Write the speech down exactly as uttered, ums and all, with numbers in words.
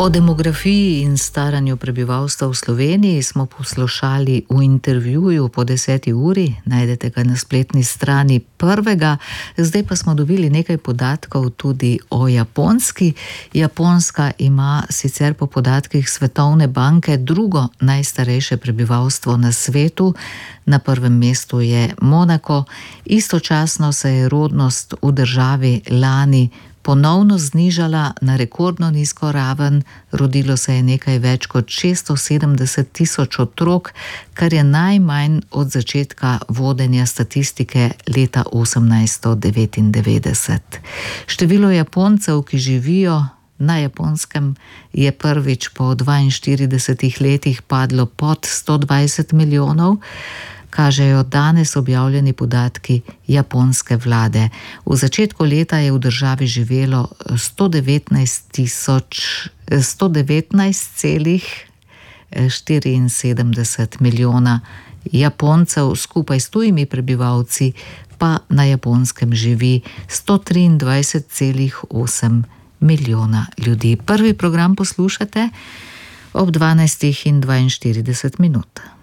O demografiji in staranju prebivalstva v Sloveniji smo poslušali v intervjuju po deseti uri, najdete ga na spletni strani Prvega. Zdaj pa smo dobili nekaj podatkov tudi o Japonski. Japonska ima sicer po podatkih Svetovne banke drugo najstarejše prebivalstvo na svetu. Na prvem mestu je Monako. Istočasno se je rodnost v državi lani ponovno znižala na rekordno nizko raven, rodilo se je nekaj več kot šeststo sedemdeset tisoč otrok, kar je najmanj od začetka vodenja statistike leta osemnajststo devetindevetdeset. Število Japoncev, ki živijo na Japonskem, je prvič po dvainštiridesetih letih padlo pod sto dvajset milijonov, kažejo danes objavljeni podatki japonske vlade. V začetku leta je v državi živelo sto devetnajst tisoč, sto devetnajst celih štiriinsedemdeset milijona Japoncev, skupaj s tujimi prebivalci pa na Japonskem živi sto triindvajset celih osem milijona ljudi. Prvi program poslušate ob dvanajstih in dvainštirideset minut.